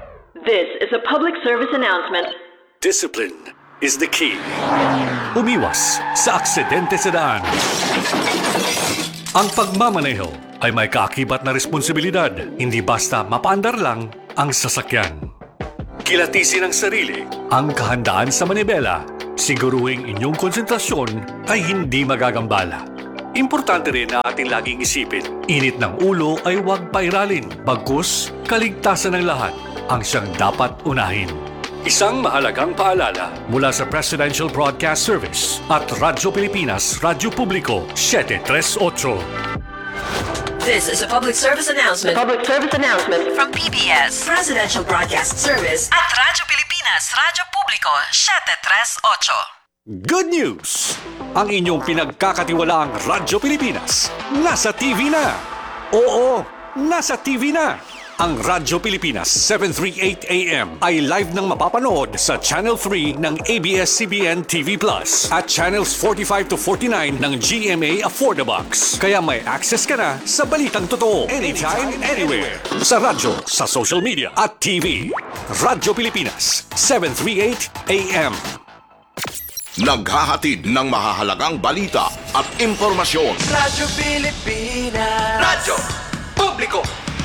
This is a public service announcement. Discipline is the key. Umiwas sa aksidente sa daan. Ang pagmamaneho ay may kaakibat na responsibilidad. Hindi basta mapaandar lang ang sasakyan. Kilatisin ang sarili, ang kahandaan sa manibela. Siguruhing inyong konsentrasyon ay hindi magagambala. Importante rin na ating laging isipin, init ng ulo ay huwag pairalin. Bagkus, kaligtasan ng lahat ang siyang dapat unahin. Isang mahalagang paalala mula sa Presidential Broadcast Service at Radyo Pilipinas, Radyo Publiko, seven three eight. This is a public service announcement. Public service announcement from P B S, Presidential Broadcast Service at Radyo Pilipinas, Radyo Publiko, seven three eight. Good news! Ang inyong pinagkakatiwalaang Radyo Pilipinas nasa T V na. Oo, nasa T V na. Ang Radyo Pilipinas seven thirty-eight A M ay live nang mapapanood sa Channel three ng A B S C B N T V Plus at Channels forty-five to forty-nine ng G M A Affordabox. Kaya may access ka na sa balitang totoo anytime, anywhere. Sa radyo, sa social media at T V. Radyo Pilipinas seven thirty-eight A M. Naghahatid ng mahahalagang balita at impormasyon. Radyo Pilipinas. Radyo Publiko.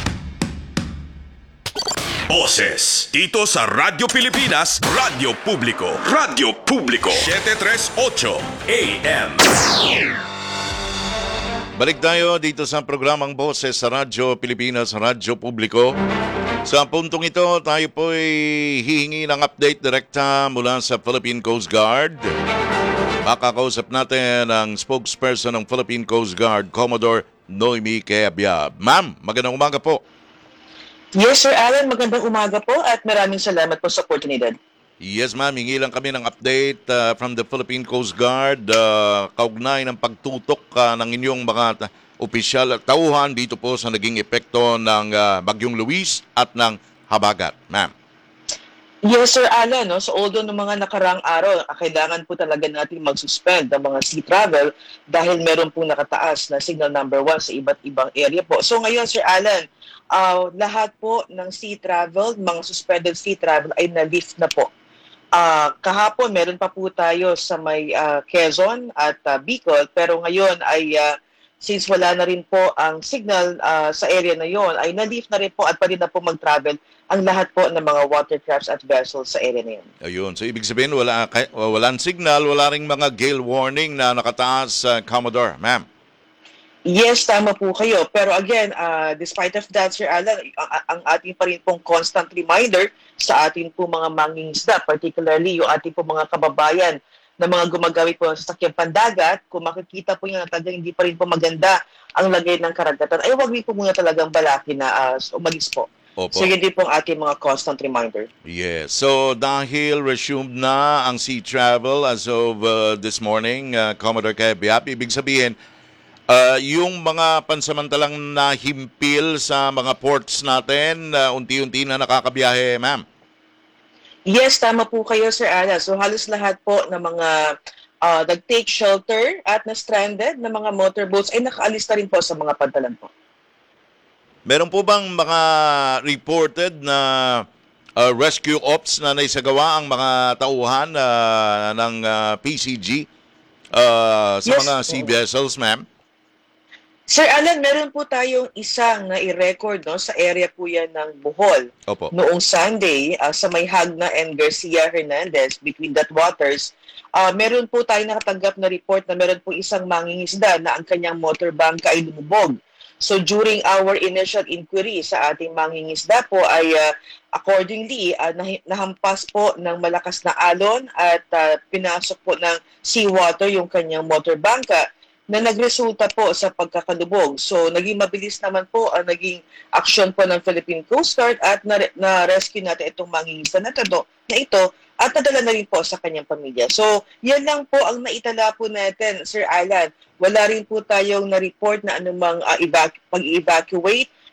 Boses dito sa Radyo Pilipinas, Radyo Publiko, Radyo Publiko, seven three eight A M. Balik tayo dito sa programang Boses sa Radyo Pilipinas, Radyo Publiko. Sa puntong ito, tayo po ay hihingi ng update direkta mula sa Philippine Coast Guard. Makakausap natin ang spokesperson ng Philippine Coast Guard, Commodore Noemi Queabia. Ma'am, magandang umaga po. Yes, Sir Alan. Magandang umaga po at maraming salamat po sa oportunidad. Yes, ma'am. Hingi lang kami ng update uh, from the Philippine Coast Guard uh, kaugnay ng pagtutok uh, ng inyong mga opisyal at tauhan dito po sa naging epekto ng uh, Bagyong Luis at ng Habagat, ma'am. Yes, Sir Alan. No? So, although noong mga nakarang araw, kailangan po talaga natin mag-suspend ng mga sea travel dahil meron pong nakataas na signal number one sa iba't ibang area po. So, ngayon, Sir Alan, uh, lahat po ng sea travel, mga suspended sea travel ay na-lift na po. Uh, kahapon, meron pa po tayo sa may uh, Quezon at uh, Bicol, pero ngayon ay uh, since wala na rin po ang signal uh, sa area na yon, ay na-lift na rin po at pwede na po mag-travel ang lahat po ng mga watercrafts at vessels sa area na yun. Ayun. So, ibig sabihin, wala, walang signal, wala ring mga gale warning na nakataas, uh, Commodore, ma'am. Yes, tama po kayo. Pero again, uh, despite of that, Sir Alan, ang, ang ating pa rin pong constant reminder sa ating po mga mangingisda, particularly yung ating po mga kababayan na mga gumagamit po sa sakyang pandagat, kung makikita po yung talagang hindi pa rin po maganda ang lagay ng karagatan, ay huwag po muna talagang balaki na uh, umalis po. Opo. So yun din po ang ating mga constant reminder. Yes. So dahil resumed na ang sea travel as of uh, this morning, uh, Commodore Queabia, ibig sabihin, uh, yung mga pansamantalang nahimpil sa mga ports natin, uh, unti-unti na nakakabiyahe, ma'am. Yes, tama po kayo, Sir Alan. So halos lahat po ng mga uh, nag-take shelter at na-stranded na mga motorboats ay nakaalis na rin po sa mga pantalan po. Meron po bang mga reported na uh, rescue ops na naisagawa ang mga tauhan uh, ng uh, P C G uh, sa Yes. mga sea vessels, ma'am? Sir Alan, meron po tayong isang na i-record no, sa area po yan ng Bohol. Opo. Noong Sunday, uh, sa may Hagna and Garcia Hernandez, between that waters, uh, meron po tayong nakatanggap na report na meron po isang mangingisda na ang kanyang motorbangka ay lumubog. So during our initial inquiry sa ating mangingisda po ay uh, accordingly uh, nah- nahampas po ng malakas na alon at uh, pinasok po ng seawater yung kanyang motorbangka na nagresulta po sa pagkakalubog. So, naging mabilis naman po ang naging aksyon po ng Philippine Coast Guard at na-rescue na natin itong mangingisda na, ito, na ito at nadala na rin po sa kanyang pamilya. So, yan lang po ang naitala po natin, Sir Alan. Wala rin po tayong na-report na anumang uh, evac- pag-evacuate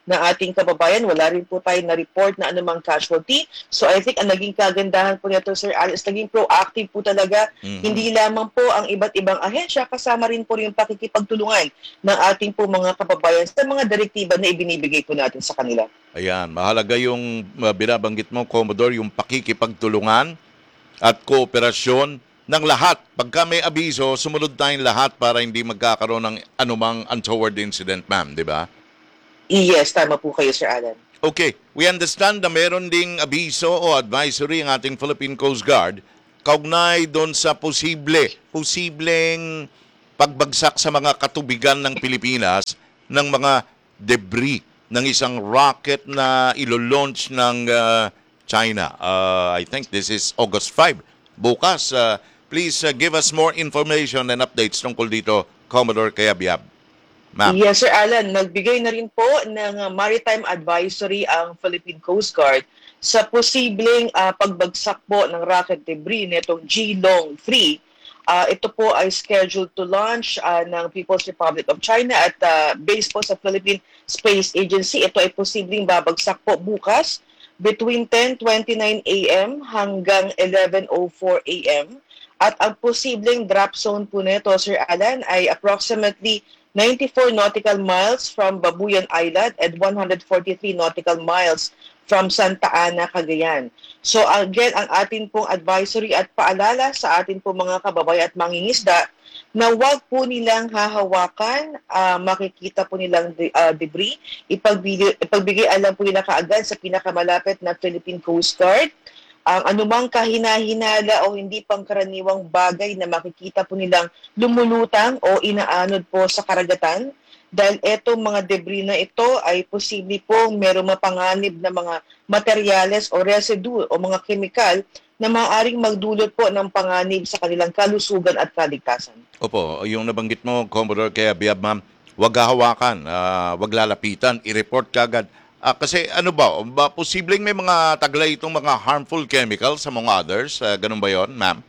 ng ating kababayan. Wala rin po tayo na-report na anumang casualty. So I think ang naging kagandahan po nito, Sir Alice, naging proactive po talaga. Mhm. Hindi lamang po ang iba't ibang ahensya, kasama rin po yung pakikipagtulungan ng ating po mga kababayan sa mga direktiba na ibinibigay po natin sa kanila. Ayan, mahalaga yung uh, binabanggit mo, Commodore, yung pakikipagtulungan at kooperasyon ng lahat. Pagka may abiso, sumunod tayong lahat para hindi magkakaroon ng anumang untoward incident, ma'am, di ba? Yes, tama po kayo, Sir Alan. Okay, we understand na meron ding abiso o advisory ang ating Philippine Coast Guard kaugnay doon sa posible, posibleng pagbagsak sa mga katubigan ng Pilipinas ng mga debris ng isang rocket na ilo-launch ng uh, China. Uh, I think this is August fifth. Bukas, uh, please uh, give us more information and updates tungkol dito, Commodore Kayabyab. Ma'am. Yes, Sir Alan. Nagbigay na rin po ng uh, maritime advisory ang Philippine Coast Guard sa posibleng uh, pagbagsak po ng rocket debris nitong G-Long three. Uh, ito po ay scheduled to launch uh, ng People's Republic of China at uh, based po sa Philippine Space Agency. Ito ay posibleng babagsak po bukas between ten twenty-nine a m hanggang eleven oh four a m At ang posibleng drop zone po nito, Sir Alan, ay approximately ninety-four nautical miles from Babuyan Island and one hundred forty-three nautical miles from Santa Ana, Cagayan. So again, ang atin pong advisory at paalala sa atin pong mga kababayan at mangingisda na wag po nilang hahawakan, uh, makikita po nilang de, uh, debris, ipagbigay, ipagbigay alam po nila kaagad sa pinakamalapit na Philippine Coast Guard. Ang anumang kahina-hinala o hindi pangkaraniwang bagay na makikita po nilang lumulutang o inaanod po sa karagatan, dahil etong mga debris na ito ay posible pong merong mapanganib na mga materyales o residue o mga kemikal na maaaring magdulot po ng panganib sa kanilang kalusugan at kaligtasan. Opo, yung nabanggit mo, Commodore Kayabyab, ma'am, wag hahawakan, uh, wag lalapitan, i-report kagad. Ah, kasi ano ba, ba, posibleng may mga taglay itong mga harmful chemicals among others? Uh, ganun ba yon, ma'am?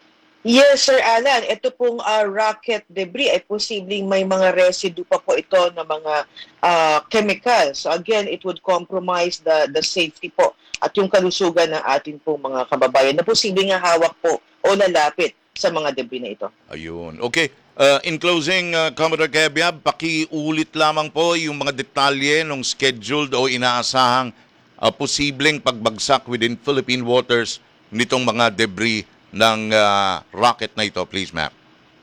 Yes, Sir Alan. Ito pong uh, rocket debris ay posibleng may mga residue pa po ito ng mga uh, chemicals. So again, it would compromise the the safety po at yung kalusugan ng ating pong mga kababayan na posibleng nga hawak po o lalapit sa mga debris na ito. Ayun. Okay. Uh, in closing, uh, Commodore Kayabyab, pakiulit lamang po yung mga detalye ng scheduled o inaasahang uh, posibleng pagbagsak within Philippine waters nitong mga debris ng uh, rocket na ito, please, ma'am.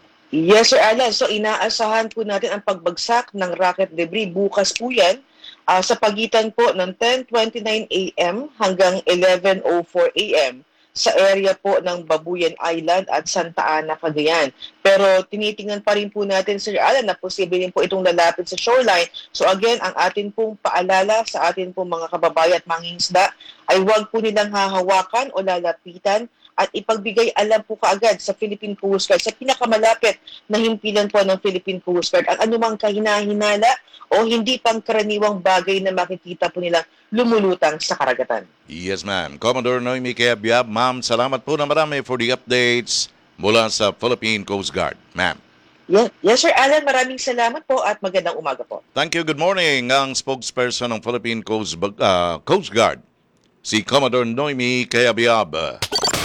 Yes, Sir Alan. So inaasahan po natin ang pagbagsak ng rocket debris. Bukas po yan uh, sa pagitan po ng ten twenty-nine a m hanggang eleven oh four a m sa area po ng Babuyan Island at Santa Ana, Cagayan. Pero tinitingnan pa rin po natin, Sir Alan, na posible rin po itong lalapit sa shoreline. So again, ang atin pong paalala sa atin pong mga kababayan at mangingisda ay huwag po nilang hahawakan o lalapitan at ipagbigay alam po kaagad sa Philippine Coast Guard, sa pinakamalapit na himpilan po ng Philippine Coast Guard, ang anumang kahinahinala o hindi pangkaraniwang bagay na makikita po nilang lumulutang sa karagatan. Yes, ma'am. Commodore Noemi Kayabyab, ma'am, salamat po na marami for the updates mula sa Philippine Coast Guard. Ma'am. Yes, yes, Sir Alan, maraming salamat po at magandang umaga po. Thank you. Good morning. Ang spokesperson ng Philippine Coast, uh, Coast Guard, si Commodore Noemi Kayabyab.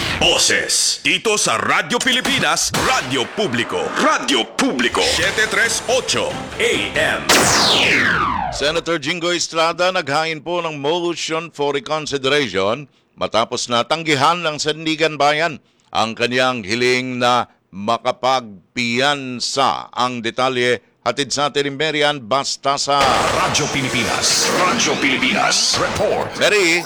Boses dito sa Radyo Pilipinas, Radyo Publiko. Radyo Publiko seven thirty-eight A M. Senator Jingo Estrada naghain po ng motion for reconsideration matapos na tanggihan ng Sandigan Bayan ang kanyang hiling na makapagpiyansa. Ang detalye hatid sa atin Merian basta sa Radyo Pilipinas. Radyo Pilipinas. Report. Mary.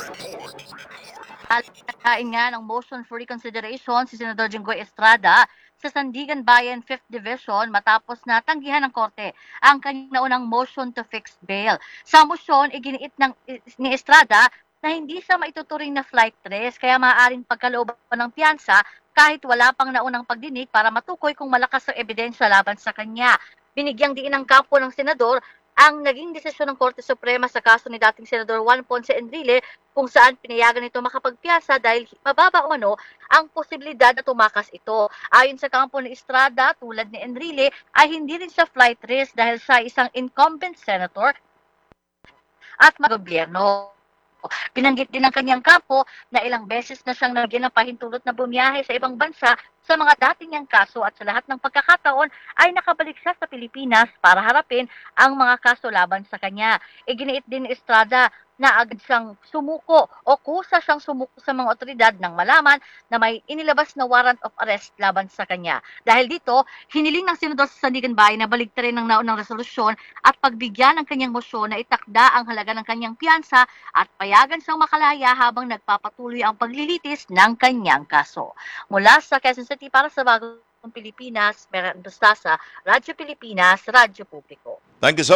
Kain nga ng motion for reconsideration si Senador Jinggoy Estrada sa Sandigan Bayan fifth Division matapos na tanggihan ng korte ang kanyang naunang motion to fix bail. Sa motion, iginiit ng, ni Estrada na hindi siya maituturing na flight risk kaya maaaring pagkalooban ng piyansa kahit wala pang naunang pagdinig para matukoy kung malakas ang ebidensya laban sa kanya. Binigyang diin ng kampo ng senador ang naging desisyon ng Korte Suprema sa kaso ni dating Senador Juan Ponce Enrile kung saan pinayagan nito makapagpiyasa dahil mababa o ano ang posibilidad na tumakas ito. Ayon sa kampo ni Estrada, tulad ni Enrile, ay hindi rin siya flight risk dahil siya isang incumbent senator at mga gobyerno. Binanggit din ng kanyang kampo na ilang beses na siyang naging ng pahintulot na bumiyahe sa ibang bansa sa mga dating niyang kaso at sa lahat ng pagkakataon ay nakabalik siya sa Pilipinas para harapin ang mga kaso laban sa kanya. Iginiit din ni Estrada na agad siyang sumuko o kusa siyang sumuko sa mga otoridad nang malaman na may inilabas na warrant of arrest laban sa kanya. Dahil dito, hiniling ng Senador sa Sandigan Bayan na baliktarin ng naunang resolusyon at pagbigyan ng kanyang mosyon na itakda ang halaga ng kanyang piyansa at payagan siyang makalaya habang nagpapatuloy ang paglilitis ng kanyang kaso. Mula sa Quezon City para sa Bagong Pilipinas, Meron Bustasa, Radyo Pilipinas, Radyo Publiko. Thank you so